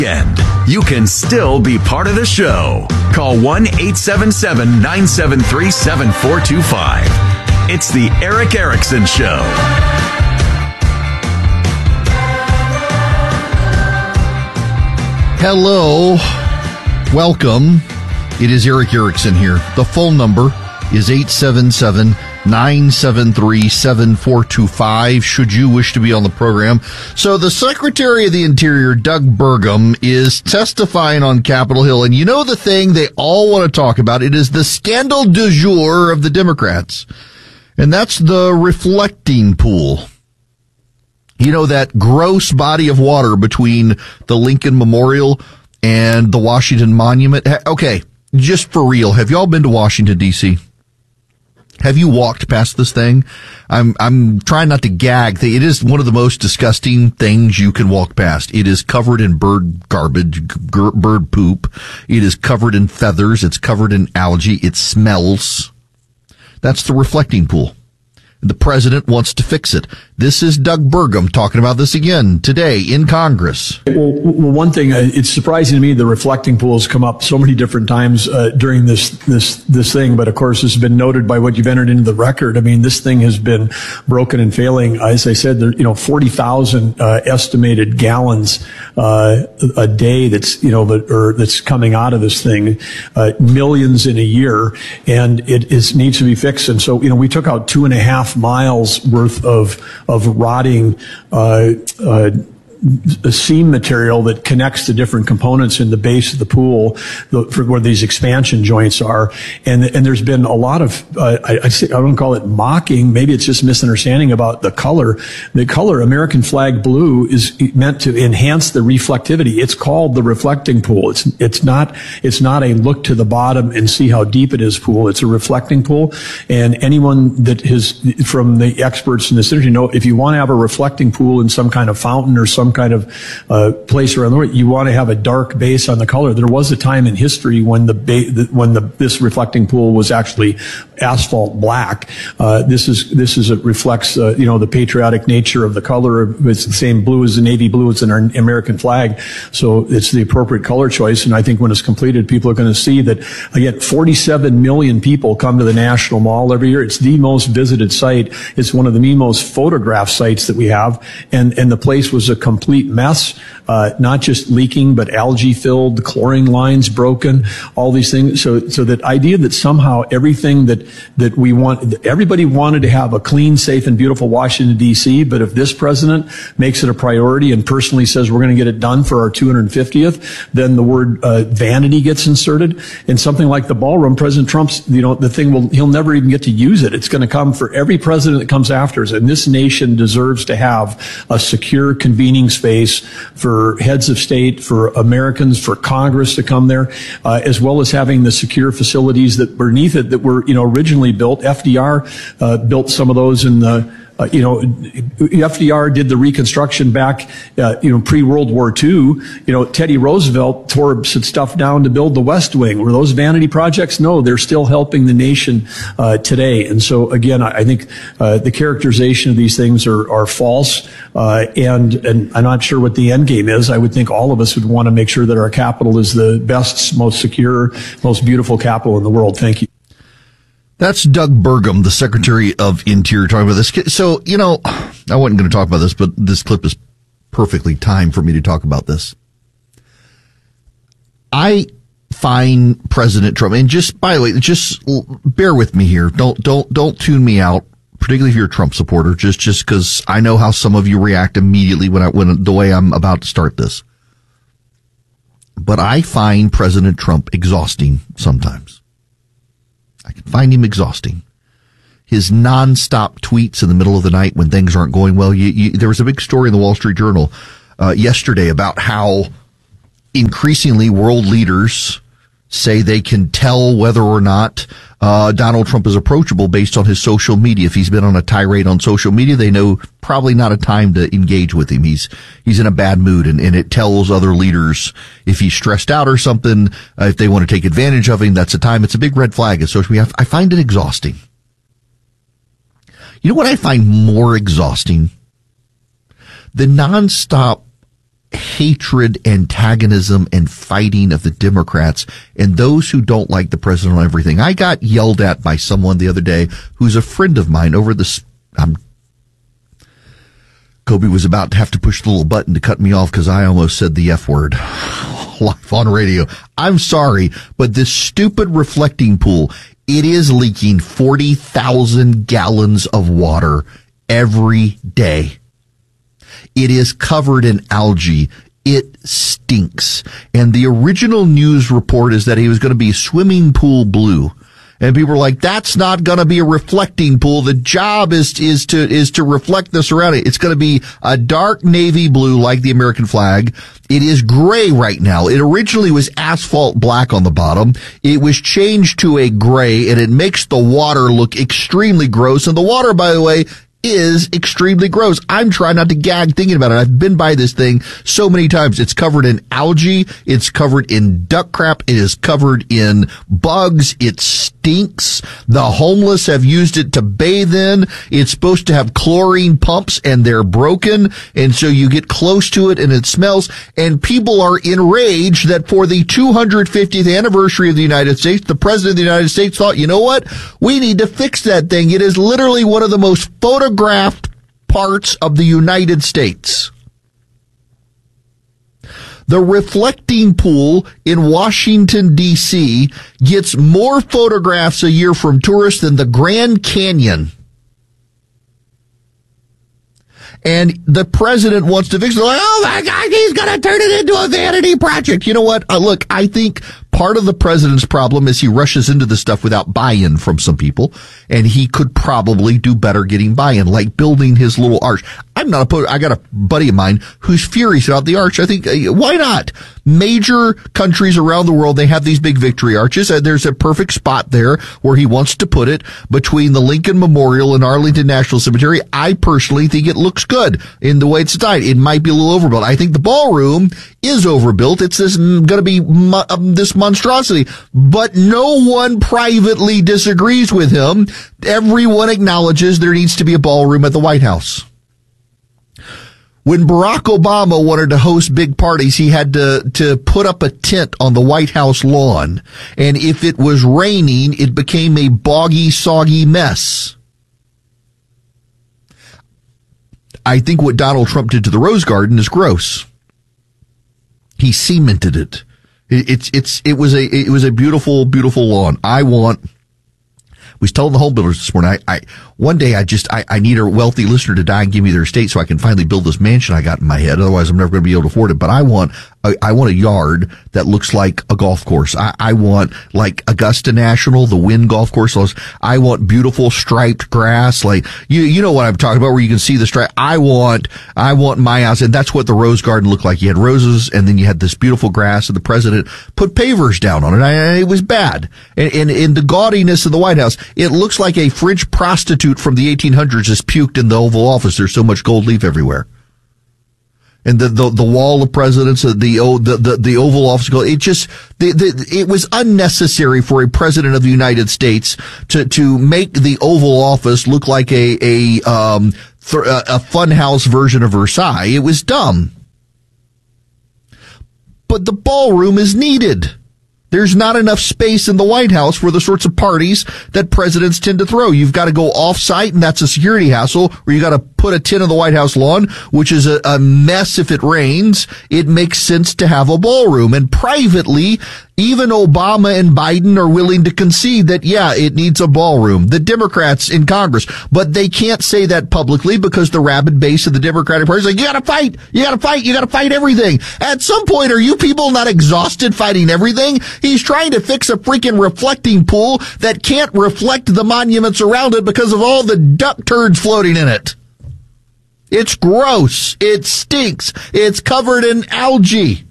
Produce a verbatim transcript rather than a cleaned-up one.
And you can still be part of the show. Call one eight seven seven, nine seven three, seven four two five. It's the Erick Erickson Show. Hello. Welcome. It is Erick Erickson here. The phone number is eight seven seven, nine seven three, seven four two five should you wish to be on the program. So the Secretary of the Interior, Doug Burgum, is testifying on Capitol Hill. And you know the thing they all want to talk about? It is the scandal du jour of the Democrats. And that's the reflecting pool. You know, that gross body of water between the Lincoln Memorial and the Washington Monument. Okay, just for real, have y'all been to Washington, D C? Have you walked past this thing? I'm I'm trying not to gag. It is one of the most disgusting things you can walk past. It is covered in bird garbage, g- bird poop. It is covered in feathers. It's covered in algae. It smells. That's the reflecting pool. The president wants to fix it. This is Doug Burgum talking about this again today in Congress. Well, well one thing, uh, it's surprising to me the reflecting pools come up so many different times uh, during this this this thing. But of course, this has been noted by what you've entered into the record. I mean, this thing has been broken and failing. As I said, there, you know, forty thousand uh, estimated gallons uh, a day that's you know that or that's coming out of this thing, uh, millions in a year, and it is needs to be fixed. And so, you know, we took out two and a half miles worth of of rotting uh, uh, seam material that connects the different components in the base of the pool, the, for where these expansion joints are, and and there's been a lot of uh, I, I, say, I don't call it mocking, maybe it's just misunderstanding about the color. The color American flag blue is meant to enhance the reflectivity. It's called the reflecting pool. It's it's not it's not a look to the bottom and see how deep it is pool. It's a reflecting pool, and anyone that has from the experts in this industry know if you want to have a reflecting pool in some kind of fountain or some kind of uh, place around the world, you want to have a dark base on the color. There was a time in history when the, ba- the when the this reflecting pool was actually asphalt black. Uh, this is this is it reflects uh, you know the patriotic nature of the color. It's the same blue as the navy blue. It's in our American flag, so it's the appropriate color choice. And I think when it's completed, people are going to see that again. forty-seven million people come to the National Mall every year. It's the most visited site. It's one of the most photographed sites that we have, and and the place was a complete mess, uh, not just leaking, but algae filled, chlorine lines broken, all these things. So, so that idea that somehow everything that, that we want, everybody wanted to have a clean, safe, and beautiful Washington, D C, but if this president makes it a priority and personally says we're going to get it done for our two hundred fiftieth, then the word, uh, vanity gets inserted. And something like the ballroom, President Trump's, you know, the thing will, he'll never even get to use it. It's going to come for every president that comes after us. And this nation deserves to have a secure, convening space for heads of state, for Americans, for Congress to come there, uh, as well as having the secure facilities that were beneath it that were, you know, originally built. F D R uh, built some of those in the Uh, you know, F D R did the reconstruction back, uh, you know, pre-World War Two. You know, Teddy Roosevelt tore some stuff down to build the West Wing. Were those vanity projects? No, they're still helping the nation uh, today. And so, again, I, I think uh, the characterization of these things are, are false. Uh, and, and I'm not sure what the end game is. I would think all of us would want to make sure that our capital is the best, most secure, most beautiful capital in the world. Thank you. That's Doug Burgum, the Secretary of Interior, talking about this. So, you know, I wasn't going to talk about this, but this clip is perfectly timed for me to talk about this. I find President Trump, and just, by the way, just bear with me here. Don't, don't, don't tune me out, particularly if you're a Trump supporter, just, just because I know how some of you react immediately when I, when the way I'm about to start this. But I find President Trump exhausting sometimes. I can find him exhausting. His nonstop tweets in the middle of the night when things aren't going well. You, you, there was a big story in the Wall Street Journal uh, yesterday about how increasingly world leaders say they can tell whether or not uh, Donald Trump is approachable based on his social media. If he's been on a tirade on social media, they know probably not a time to engage with him. He's he's in a bad mood, and, and it tells other leaders if he's stressed out or something, uh, if they want to take advantage of him, that's a time. It's a big red flag. So we have, I find it exhausting. You know what I find more exhausting? The nonstop hatred, antagonism, and fighting of the Democrats and those who don't like the president on everything. I got yelled at by someone the other day who's a friend of mine over this. Um, Kobe was about to have to push the little button to cut me off because I almost said the F word live on radio. I'm sorry, but this stupid reflecting pool, it is leaking forty thousand gallons of water every day. It is covered in algae. It stinks. And the original news report is that he was going to be swimming pool blue. And people were like, that's not going to be a reflecting pool. The job is, is to, is to reflect the surrounding. It's going to be a dark navy blue like the American flag. It is gray right now. It originally was asphalt black on the bottom. It was changed to a gray, and it makes the water look extremely gross. And the water, by the way, is extremely gross. I'm trying not to gag thinking about it. I've been by this thing so many times. It's covered in algae. It's covered in duck crap. It is covered in bugs. It stinks. The homeless have used it to bathe in. It's supposed to have chlorine pumps and they're broken. And so you get close to it and it smells. And people are enraged that for the two hundred fiftieth anniversary of the United States, the president of the United States thought, you know what? We need to fix that thing. It is literally one of the most photographed photographed parts of the United States. The reflecting pool in Washington, D C gets more photographs a year from tourists than the Grand Canyon. And the president wants to fix it. Like, oh my God, he's going to turn it into a vanity project. You know what? Uh, look, I think part of the president's problem is he rushes into the stuff without buy-in from some people, and he could probably do better getting buy-in, like building his little arch. I'm not opposed. I got a buddy of mine who's furious about the arch. I think, uh, why not? Major countries around the world, they have these big victory arches. Uh, there's a perfect spot there where he wants to put it between the Lincoln Memorial and Arlington National Cemetery. I personally think it looks good in the way it's designed. It might be a little overbuilt. I think the ballroom is overbuilt. It's this going to be mu- um, this monstrosity, but no one privately disagrees with him. Everyone acknowledges there needs to be a ballroom at the White House. When Barack Obama wanted to host big parties, he had to, to put up a tent on the White House lawn. And if it was raining, it became a boggy, soggy mess. I think what Donald Trump did to the Rose Garden is gross. He cemented it. it it's, it's, it was a, it was a beautiful, beautiful lawn. I want, we was telling the home builders this morning, I, I, one day I just, I, I need a wealthy listener to die and give me their estate so I can finally build this mansion I got in my head. Otherwise I'm never going to be able to afford it. But I want, I, I want a yard that looks like a golf course. I, I want like Augusta National, the Wynn golf course. I want beautiful striped grass. Like, you, you know what I'm talking about where you can see the stripe. I want, I want my house. And that's what the Rose Garden looked like. You had roses and then you had this beautiful grass and the president put pavers down on it. I, it was bad. And, and, and the gaudiness of the White House, it looks like a French prostitute from the eighteen hundreds has puked in the Oval Office. There's so much gold leaf everywhere. And the, the, the wall of presidents, the, the, the, the Oval Office, it just, the, the, it was unnecessary for a president of the United States to, to make the Oval Office look like a, a, um, th- a funhouse version of Versailles. It was dumb. But the ballroom is needed. There's not enough space in the White House for the sorts of parties that presidents tend to throw. You've got to go off-site, and that's a security hassle, or you got to put a tent on the White House lawn, which is a, a mess if it rains. It makes sense to have a ballroom. And privately, even Obama and Biden are willing to concede that, yeah, it needs a ballroom. The Democrats in Congress. But they can't say that publicly because the rabid base of the Democratic Party is like, you gotta fight, you gotta fight, you gotta fight everything. At some point, are you people not exhausted fighting everything? He's trying to fix a freaking reflecting pool that can't reflect the monuments around it because of all the duck turds floating in it. It's gross. It stinks. It's covered in algae.